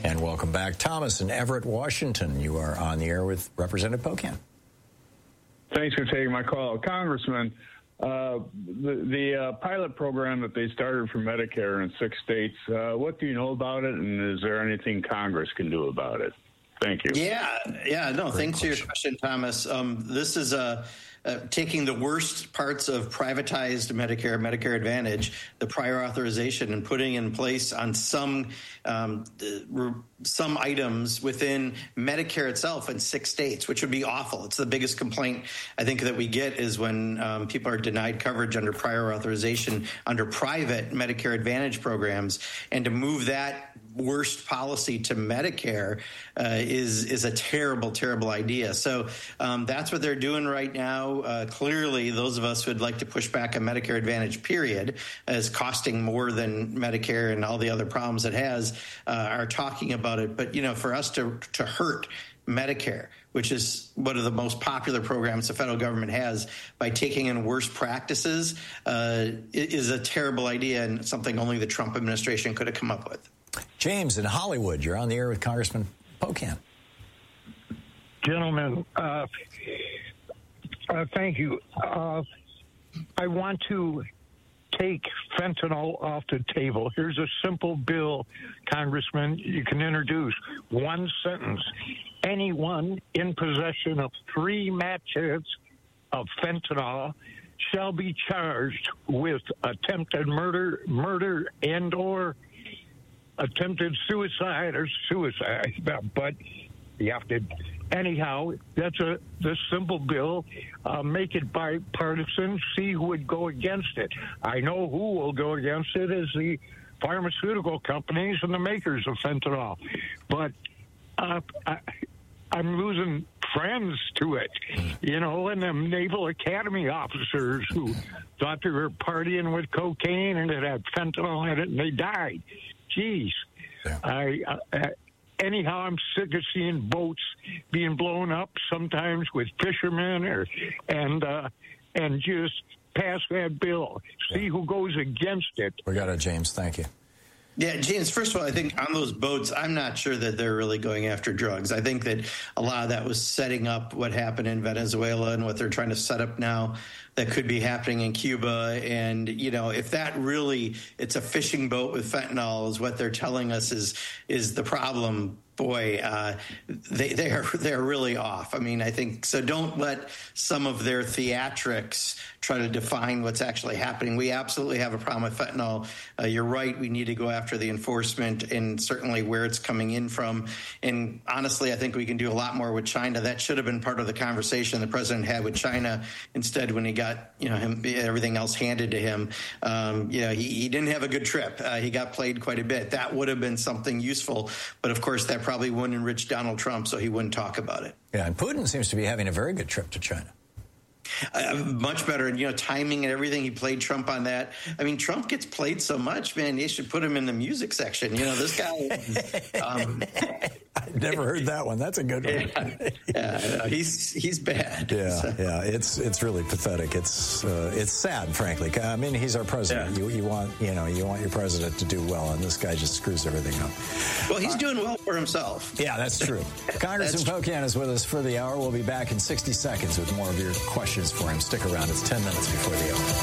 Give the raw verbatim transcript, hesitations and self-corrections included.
And welcome back. Thomas in Everett, Washington. You are on the air with Representative Pocan. Thanks for taking my call. Congressman, uh, the, the uh, pilot program that they started for Medicare in six states, uh, what do you know about it, and is there anything Congress can do about it? Thank you. Yeah, yeah, no, Great thanks question. for your question, Thomas. Um, this is a... Uh, taking the worst parts of privatized Medicare, Medicare Advantage, the prior authorization, and putting in place on some um, uh, some items within Medicare itself in six states, which would be awful. It's the biggest complaint I think that we get is when um, people are denied coverage under prior authorization under private Medicare Advantage programs, and to move that worst policy to Medicare uh, is is a terrible, terrible idea. So um, that's what they're doing right now. Uh, clearly, those of us who would like to push back on Medicare Advantage, period, as costing more than Medicare and all the other problems it has, uh, are talking about it. But, you know, for us to to hurt Medicare, which is one of the most popular programs the federal government has, by taking in worst practices, uh, is a terrible idea and something only the Trump administration could have come up with. James in Hollywood, you're on the air with Congressman Pocan. Gentlemen, uh, uh, thank you. Uh, I want to take fentanyl off the table. Here's a simple bill, Congressman, you can introduce. One sentence. Anyone in possession of three matches of fentanyl shall be charged with attempted murder, murder and or attempted suicide or suicide. But you have to, anyhow, that's a this simple bill. Uh, make it bipartisan. See who would go against it. I know who will go against it is the pharmaceutical companies and the makers of fentanyl. But uh, I, I'm losing friends to it, you know, and them Naval Academy officers who thought they were partying with cocaine and it had fentanyl in it and they died. Jeez. Yeah. I, I, anyhow, I'm sick of seeing boats being blown up, sometimes with fishermen, or and uh, and just pass that bill. See yeah. who goes against it. We got it, James. Thank you. Yeah, James, first of all, I think on those boats, I'm not sure that they're really going after drugs. I think that a lot of that was setting up what happened in Venezuela and what they're trying to set up now that could be happening in Cuba. And, you know, if that really, it's a fishing boat with fentanyl is what they're telling us is is the problem, boy, uh, they, they're, they're really off. I mean, I think, so don't let some of their theatrics try to define what's actually happening. We absolutely have a problem with fentanyl. Uh, you're right. We need to go after the enforcement and certainly where it's coming in from. And honestly, I think we can do a lot more with China. That should have been part of the conversation the president had with China. Instead, when he got, you know, him, everything else handed to him, um, you know, he, he didn't have a good trip. Uh, he got played quite a bit. That would have been something useful. But of course, that probably wouldn't enrich Donald Trump, so he wouldn't talk about it. Yeah, and Putin seems to be having a very good trip to China. Uh, much better, and you know, timing and everything. He played Trump on that. I mean, Trump gets played so much, man. They should put him in the music section. You know, this guy. um, I've never heard that one. That's a good one. Yeah, yeah he's he's bad. Yeah, so. yeah. It's it's really pathetic. It's uh, it's sad, frankly. I mean, he's our president. Yeah. You you want you know you want your president to do well, and this guy just screws everything up. Well, he's uh, doing well for himself. Yeah, that's true. Congressman Pocan is with us for the hour. We'll be back in sixty seconds with more of your questions for him. Stick around. It's ten minutes before the hour.